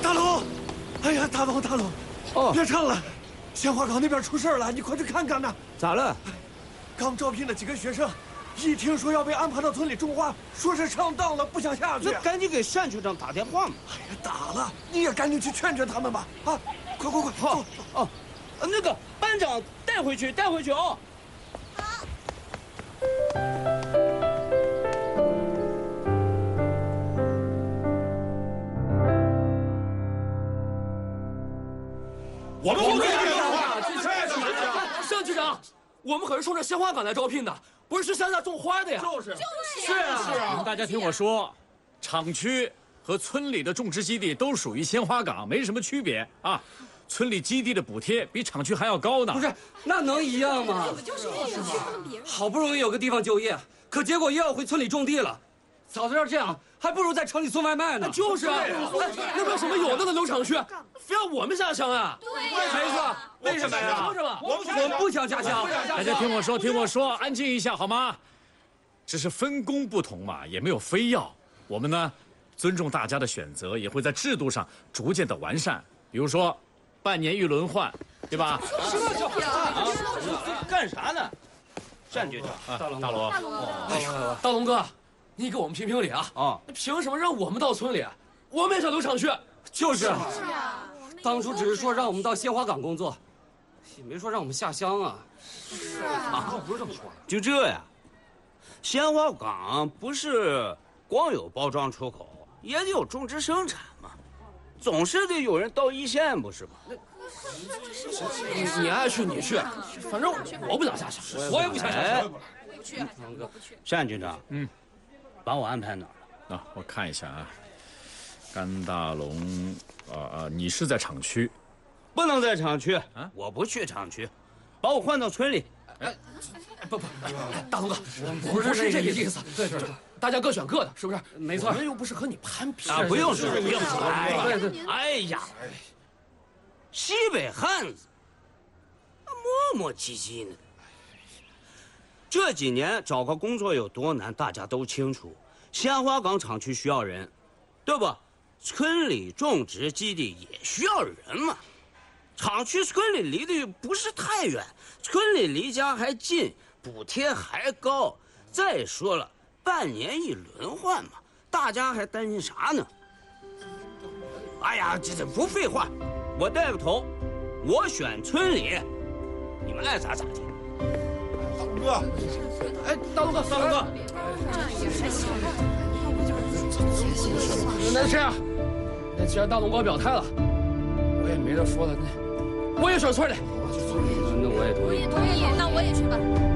大龙，哎呀，大龙， 哦， 别唱了，鲜花岗那边出事了，你快去看看呐！ 咋了？ 刚招聘的几个学生，一听说要被安排到村里种花，说是上当了，不想下去。 那赶紧给单局长打电话嘛！ 哎呀，打了，你也赶紧去劝劝他们吧！啊，快， 好，哦，那个班长带回去哦。 我们不可以这样话，盛局长，我们可是冲着鲜花岗来招聘的，不是去乡下种花的呀。 是啊， 大家听我说，厂区和村里的种植基地都属于鲜花岗，没什么区别啊。村里基地的补贴比厂区还要高呢。 不是，那能一样吗？好不容易有个地方就业，可结果又要回村里种地了。早知道这样，还不如在城里送外卖呢。 就是啊，那为什么有那个农场区，非要我们下乡啊？ 没错，为什么呀？ 说什么？ 我们不想下乡。 大家听我说，安静一下好吗？只是分工不同嘛，也没有非要。我们呢，尊重大家的选择，也会在制度上逐渐的完善。比如说，半年一轮换，对吧？ 干啥呢？单局长， 大龙哥，你给我们评评理啊！ 啊， 凭什么让我们到村里？我们也想留厂区。 就是啊，当初只是说让我们到鲜花岗工作，也没说让我们下乡啊。 是啊， 不是这么说的。 就这呀，鲜花岗不是光有包装出口，也得有种植生产嘛，总是得有人到一线，不是吗？ 你爱去你去，反正我不想下乡，我也不想下乡。 我不去，我不去。 单局长，把我安排哪儿了？ 啊，我看一下啊，甘大龙，你是在厂区， 不能在厂区啊！我不去厂区，把我换到村里。 不，大龙哥，不是这个意思。对，大家各选各的，是不是？ 没错， 我们又不是和你攀比啊！不用说，不用说。哎呀，西北汉子，磨磨唧唧呢。这几年找个工作有多难，大家都清楚。鲜花岗厂区需要人，对吧？村里种植基地也需要人嘛。厂区村里离得不是太远，村里离家还近，补贴还高。再说了，半年一轮换嘛，大家还担心啥呢？哎呀，这不废话，我带个头，我选村里，你们爱咋咋地。 大龙哥， 哎，大龙哥，那这样，那既然大龙哥表态了，我也没得说了，那我也选村里。 那我也同意。 那我也去吧。